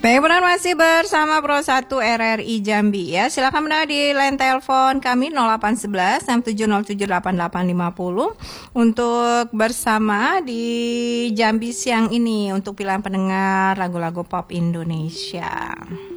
Baik, benar masih bersama Pro 1 RRI Jambi ya. Silakan mendengar di line telepon kami 0811 6707 8850 untuk bersama di Jambi siang ini untuk pilihan pendengar lagu-lagu pop Indonesia.